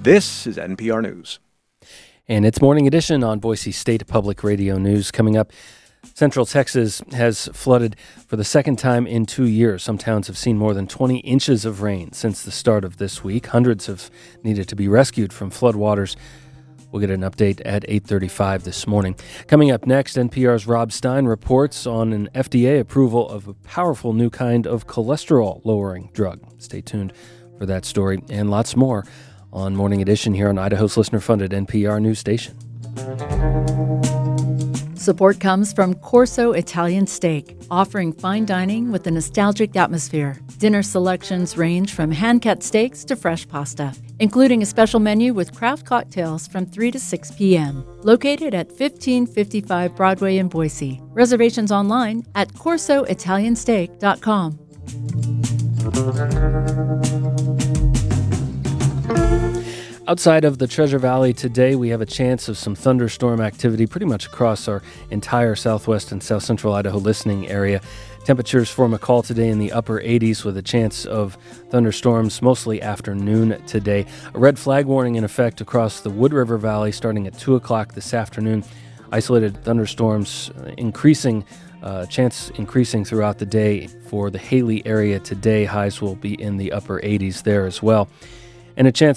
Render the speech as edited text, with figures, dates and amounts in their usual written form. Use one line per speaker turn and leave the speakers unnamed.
This is NPR News.
And it's Morning Edition on Boise State Public Radio News. Coming up, Central Texas has flooded for the second time in 2 years. Some towns have seen more than 20 inches of rain since the start of this week. Hundreds have needed to be rescued from floodwaters. We'll get an update at 8:35 this morning. Coming up next, NPR's Rob Stein reports on an FDA approval of a powerful new kind of cholesterol-lowering drug. Stay tuned for that story and lots more on Morning Edition here on Idaho's listener-funded NPR news station.
Support comes from Corso Italian Steak, offering fine dining with a nostalgic atmosphere. Dinner selections range from hand-cut steaks to fresh pasta, including a special menu with craft cocktails from 3 to 6 p.m. Located at 1555 Broadway in Boise. Reservations online at corsoitaliansteak.com.
Outside of the Treasure Valley today, we have a chance of some thunderstorm activity pretty much across our entire southwest and south central Idaho listening area. Temperatures for McCall today in the upper 80s with a chance of thunderstorms mostly afternoon today. A red flag warning in effect across the Wood River Valley starting at 2 o'clock this afternoon. Isolated thunderstorms chance increasing throughout the day for the Haley area today. Highs will be in the upper 80s there as well. And a chance